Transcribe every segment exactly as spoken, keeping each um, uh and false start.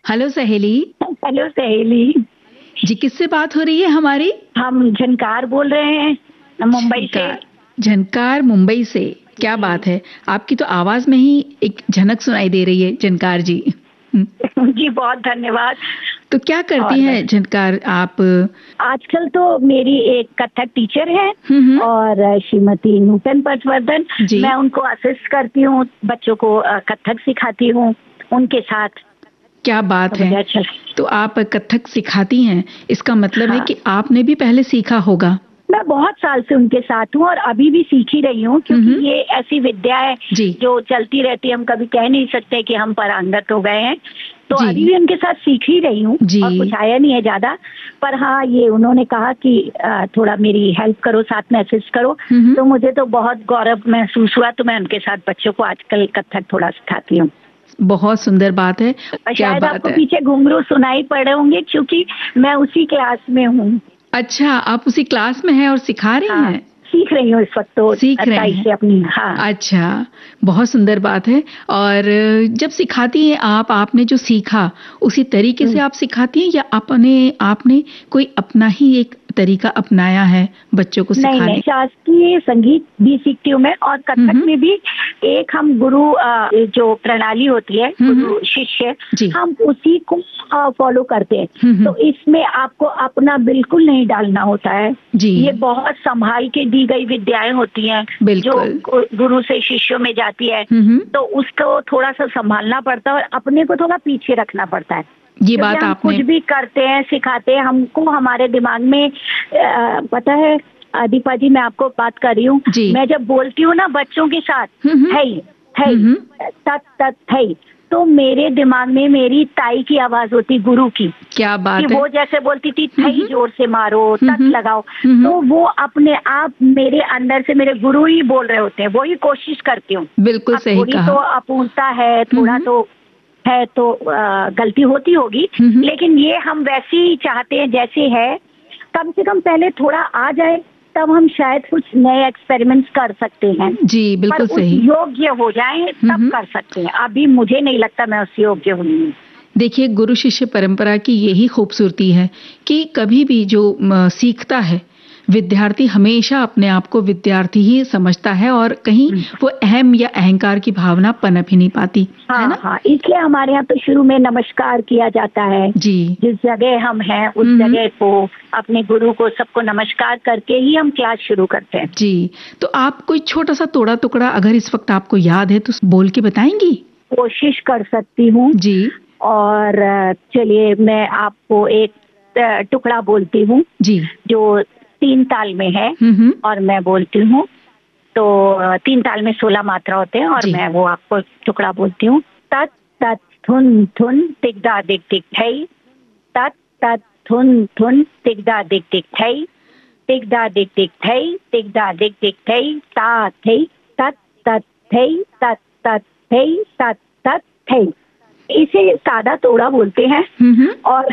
Hello सहेली। Hello सहेली जी, किससे बात हो रही है हमारी? हम झनकार बोल रहे हैं मुंबई से। झनकार मुंबई से, क्या बात है। आपकी तो आवाज में ही एक झनक सुनाई दे रही है झनकार जी। जी बहुत धन्यवाद। तो क्या करती हैं झनकार आप? आजकल तो मेरी एक कथक टीचर है और श्रीमती नूतन पटवर्धन, मैं उनको असिस्ट करती हूँ, बच्चों को कथक सिखाती हूँ उनके साथ। क्या बात तो है। तो आप कथक सिखाती हैं, इसका मतलब हाँ। है कि आपने भी पहले सीखा होगा। मैं बहुत साल से उनके साथ हूँ और अभी भी सीख ही रही हूँ, क्योंकि ये ऐसी विद्या है जो चलती रहती है। हम कभी कह नहीं सकते कि हम पारंगत हो गए हैं, तो अभी भी उनके साथ सीख ही रही हूँ और कुछ आया नहीं है ज्यादा। पर हाँ, ये उन्होंने कहा कि थोड़ा मेरी हेल्प करो, साथ में असिस्ट करो, तो मुझे तो बहुत गौरव महसूस हुआ। तो मैं उनके साथ बच्चों को आजकल कथक थोड़ा सिखाती हूँ। बहुत सुंदर बात है। क्या शायद बात आपको है? पीछे घुंघरू सुनाई पड़े होंगे, क्योंकि मैं उसी क्लास में हूँ। अच्छा, आप उसी क्लास में हैं और सिखा रही हाँ, हैं? सीख रही हूँ इस वक्त, तो सीख रही हैं। से अपनी। हाँ। अच्छा, बहुत सुंदर बात है। और जब सिखाती हैं आप, आपने जो सीखा उसी तरीके से आप सिखाती हैं या अपने आपने कोई अपना ही एक तरीका अपनाया है बच्चों को सिखाने? नहीं नहीं, शास्त्रीय संगीत भी सीखती हूँ मैं, और कथक में भी एक हम गुरु जो प्रणाली होती है, गुरु शिष्य, हम उसी को फॉलो करते हैं। तो इसमें आपको अपना बिल्कुल नहीं डालना होता है। ये बहुत संभाल के दी गई विद्याएं होती हैं जो गुरु से शिष्यों में जाती है, तो उसको थोड़ा सा संभालना पड़ता है और अपने को थोड़ा पीछे रखना पड़ता है। ये बात हम आपने कुछ भी करते हैं, सिखाते हैं, हमको हमारे दिमाग में आ, पता है दीपा जी, मैं आपको बात कर रही हूँ, मैं जब बोलती हूँ ना बच्चों के साथ है है तत तत है, तो मेरे दिमाग में मेरी ताई की आवाज होती, गुरु की। क्या बात कि है? वो जैसे बोलती थी थई जोर से मारो, तत लगाओ, तो वो अपने आप मेरे अंदर से मेरे गुरु ही बोल रहे होते हैं, वो ही कोशिश करती हूँ। बिल्कुल सही थोड़ी कहा। तो अपूर्णता है, थोड़ा तो है, तो आ, गलती होती होगी, लेकिन ये हम वैसे ही चाहते हैं जैसे है। कम से कम पहले थोड़ा आ जाए, तब हम शायद कुछ नए एक्सपेरिमेंट्स कर सकते हैं। जी बिल्कुल सही। योग्य हो जाए तब कर सकते हैं। अभी मुझे नहीं लगता मैं उस योग्य हूँ। देखिए, गुरु शिष्य परंपरा की यही खूबसूरती है कि कभी भी जो सीखता है विद्यार्थी हमेशा अपने आप को विद्यार्थी ही समझता है और कहीं वो अहम या अहंकार की भावना पनप ही नहीं पाती। हाँ, है ना? हाँ, इसलिए हमारे यहाँ तो शुरू में नमस्कार किया जाता है। जी। जिस जगह हम हैं उस जगह को, अपने गुरु को, सबको नमस्कार करके ही हम क्लास शुरू करते हैं। जी। तो आप कोई छोटा सा तोड़ा टुकड़ा अगर इस वक्त आपको याद है तो बोल के बताएंगी? कोशिश कर सकती हूँ जी। और चलिए मैं आपको एक टुकड़ा बोलती हूँ जी, जो तीन ताल में है और मैं बोलती हूँ। तो तीन ताल में सोलह मात्रा होते हैं और मैं वो आपको टुकड़ा बोलती हूँ। तत तत थुन थुन तिगदा दिग दिग थई, तत तत थुन थुन तिगदा दिग दिग थई, तिगदा दिग दिग थई, तिगदा दिग दिग थई, ता थई, तत तत थई, तत तत थई, तत तत थई। इसे सादा तोड़ा बोलते हैं। और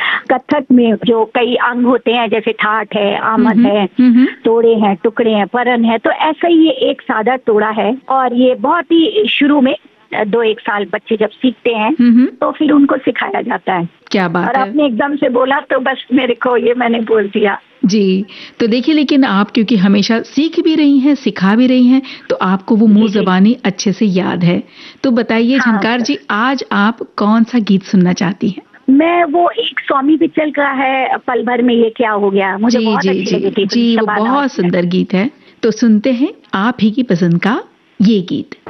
कथक में जो कई अंग होते हैं, जैसे ठाठ है, आमद है, तोड़े हैं, टुकड़े हैं, परन है, तो ऐसा ही ये एक सादा तोड़ा है। और ये बहुत ही शुरू में दो एक साल बच्चे जब सीखते हैं तो फिर उनको सिखाया जाता है। क्या बात और है? आपने एकदम से बोला तो बस मेरे को ये मैंने बोल दिया। जी। तो देखिए, लेकिन आप क्योंकि हमेशा सीख भी रही हैं, सिखा भी रही हैं, तो आपको वो मुंह ज़बानी अच्छे से याद है। तो बताइए हाँ, झनकार जी, आज आप कौन सा गीत सुनना चाहती हैं? मैं वो एक स्वामी पिक्चर का है, पल भर में ये क्या हो गया, मुझे जी, बहुत जी, अच्छी लगी थी। जी, वो बहुत सुंदर गीत है। तो सुनते हैं आप ही की पसंद का ये गीत।